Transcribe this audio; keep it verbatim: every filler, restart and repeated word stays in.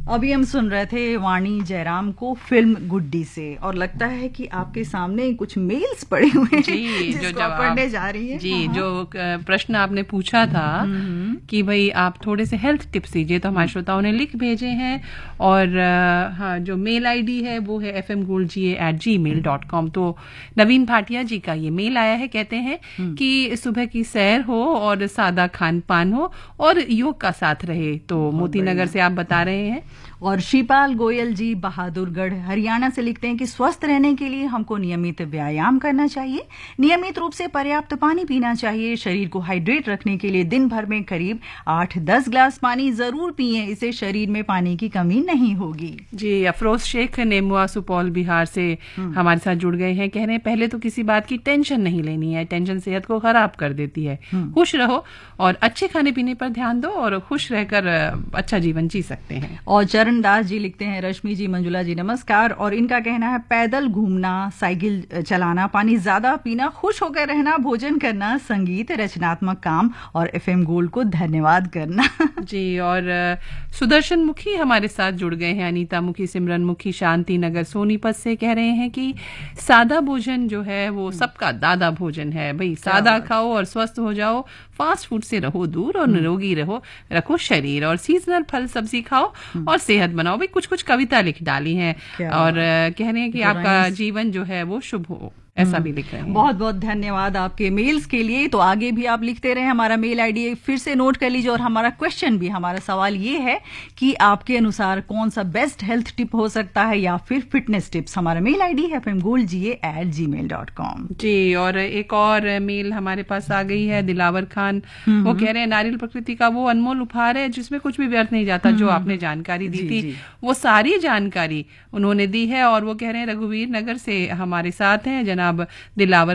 अभी हम सुन रहे थे वाणी जयराम को फिल्म गुड्डी से, और लगता है कि आपके सामने कुछ मेल्स पड़े हुए हैं जी, जिसको जो आप पढ़ने जा रही हैं। जी, हाँ, जो प्रश्न आपने पूछा था कि भाई आप थोड़े से हेल्थ टिप्स दीजिए, तो हमारे श्रोताओं ने लिख भेजे हैं। और हाँ, जो मेल आईडी है वो है एफ एम गोल्ड जी ए एट जी मेल डॉट कॉम। तो नवीन भाटिया जी का ये मेल आया है, कहते हैं कि सुबह की सैर हो और सादा खान पान हो और योग का साथ रहे। तो मोती नगर से आप बता रहे हैं। और शिपाल गोयल जी बहादुरगढ़ हरियाणा से लिखते हैं कि स्वस्थ रहने के लिए हमको नियमित व्यायाम करना चाहिए, नियमित रूप से पर्याप्त पानी पीना चाहिए, शरीर को हाइड्रेट रखने के लिए दिन भर में करीब आठ दस ग्लास पानी जरूर पिएं, इससे शरीर में पानी की कमी नहीं होगी। जी, अफरोज शेख नेमुआ सुपौल बिहार से हमारे साथ जुड़ गए हैं, कह रहे हैं पहले तो किसी बात की टेंशन नहीं लेनी है, टेंशन सेहत को खराब कर देती है। खुश रहो और अच्छे खाने पीने पर ध्यान दो और खुश रहकर अच्छा जीवन जी सकते हैं। और चरण दास जी लिखते हैं, रश्मि जी, मंजुला जी नमस्कार, और इनका कहना है पैदल घूमना, साइकिल चलाना, पानी ज्यादा पीना, खुश होकर रहना, भोजन करना, संगीत, रचनात्मक काम और एफएम गोल्ड को धन्यवाद करना। जी, और सुदर्शन मुखी हमारे साथ जुड़ गए हैं, अनीता मुखी, सिमरन मुखी, शांति नगर सोनीपत से, कह रहे हैं कि सादा भोजन जो है वो सबका दादा भोजन है। भाई सादा खाओ और स्वस्थ हो जाओ, फास्ट फूड से रहो दूर और निरोगी रहो, रखो शरीर, और सीजनल फल सब्जी खाओ और सेहत बनाओ। भाई कुछ कुछ कविता लिख डाली हैं और कह रहे हैं कि आपका जीवन जो है वो शुभ हो, ऐसा भी लिख रहे हैं। बहुत बहुत धन्यवाद आपके मेल्स के लिए। तो आगे भी आप लिखते रहे, हमारा मेल आईडी फिर से नोट कर लीजिए। और हमारा क्वेश्चन भी, हमारा सवाल ये है कि आपके अनुसार कौन सा बेस्ट हेल्थ टिप हो सकता है या फिर फिटनेस टिप्स। हमारा मेल आईडी है एफ एम गोल्ड जी ए एट जी मेल डॉट कॉम। जी, और एक और मेल हमारे पास आ गई है, दिलावर खान, वो कह रहे हैं नारियल प्रकृति का वो अनमोल उपहार है जिसमें कुछ भी व्यर्थ नहीं जाता। जो आपने जानकारी दी थी वो सारी जानकारी उन्होंने दी है, और वो कह रहे हैं रघुवीर नगर से हमारे साथ हैं जनाब दिलावर